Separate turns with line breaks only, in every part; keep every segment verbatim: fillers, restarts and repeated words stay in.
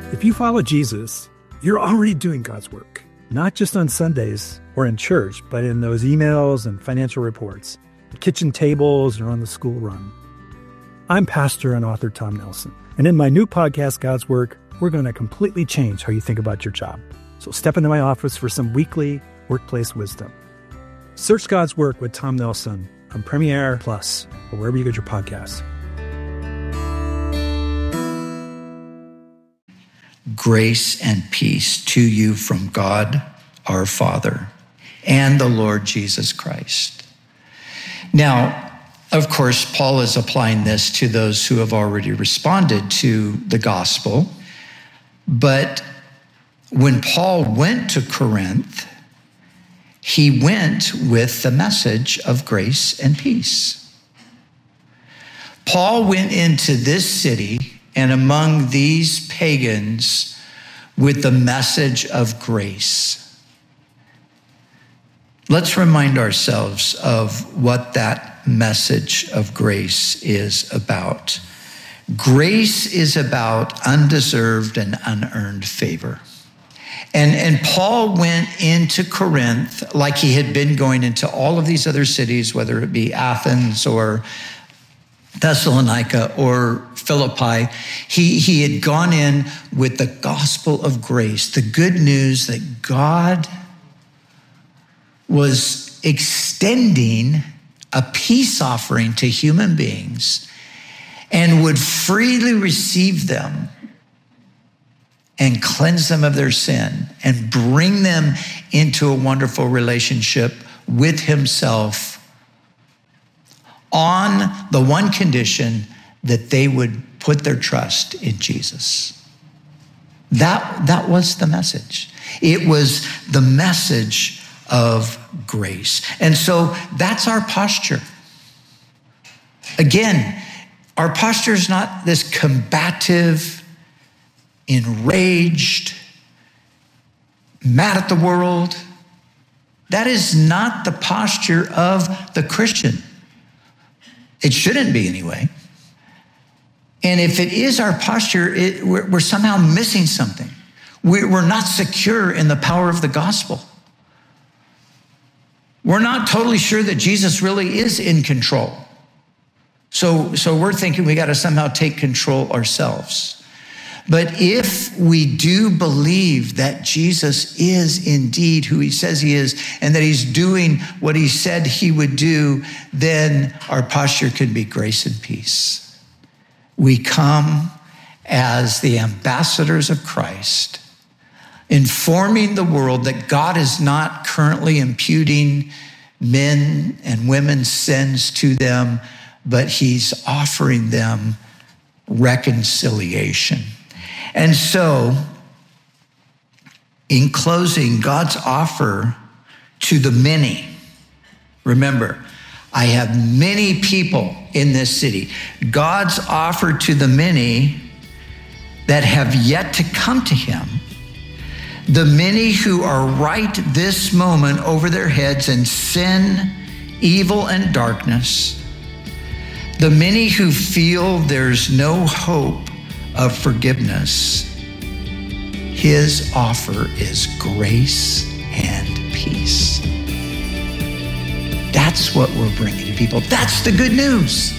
If you follow Jesus, you're already doing God's work, not just on Sundays or in church, but in those emails and financial reports, the kitchen tables, or on the school run. I'm pastor and author Tom Nelson, and in my new podcast, God's Work, we're going to completely change how you think about your job. So step into my office for some weekly workplace wisdom. Search God's Work with Tom Nelson on Premiere Plus or wherever you get your podcasts.
Grace and peace to you from God, our Father, and the Lord Jesus Christ. Now, of course, Paul is applying this to those who have already responded to the gospel. But when Paul went to Corinth, he went with the message of grace and peace. Paul went into this city and among these pagans with the message of grace. Let's remind ourselves of what that message of grace is about. Grace is about undeserved and unearned favor. And, and Paul went into Corinth like he had been going into all of these other cities, whether it be Athens or Thessalonica or Philippi. He, he had gone in with the gospel of grace, the good news that God was extending a peace offering to human beings and would freely receive them and cleanse them of their sin and bring them into a wonderful relationship with himself on the one condition that they would put their trust in Jesus. That, that was the message. It was the message of grace. And so that's our posture. Again, our posture is not this combative, enraged, mad at the world. That is not the posture of the Christian. It shouldn't be anyway. And if it is our posture, it, we're, we're somehow missing something. We're, we're not secure in the power of the gospel. We're not totally sure that Jesus really is in control. So, so we're thinking we got to somehow take control ourselves. But if we do believe that Jesus is indeed who he says he is and that he's doing what he said he would do, then our posture can be grace and peace. We come as the ambassadors of Christ, informing the world that God is not currently imputing men and women's sins to them, but he's offering them reconciliation. And so, in closing, God's offer to the many. Remember, I have many people in this city. God's offer to the many that have yet to come to him. The many who are right this moment over their heads in sin, evil, and darkness. The many who feel there's no hope of forgiveness. His offer is grace and peace. That's what we're bringing to people. That's the good news.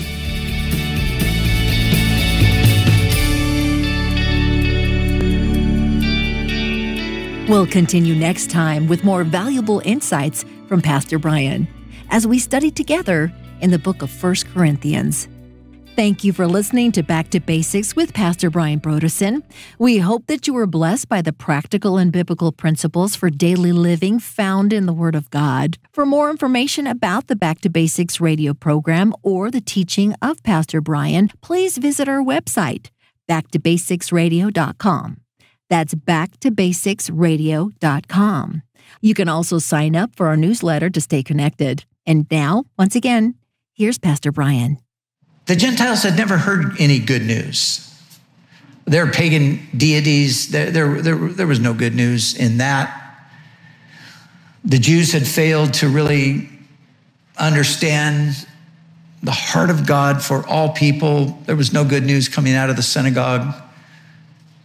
We'll continue next time with more valuable insights from Pastor Brian as we study together in the book of First Corinthians. Thank you for listening to Back to Basics with Pastor Brian Brodersen. We hope that you were blessed by the practical and biblical principles for daily living found in the Word of God. For more information about the Back to Basics radio program or the teaching of Pastor Brian, please visit our website, back to basics radio dot com. That's back to basics radio dot com. You can also sign up for our newsletter to stay connected. And now, once again, here's Pastor Brian.
The Gentiles had never heard any good news. Their pagan deities, there, there, there, there was no good news in that. The Jews had failed to really understand the heart of God for all people. There was no good news coming out of the synagogue.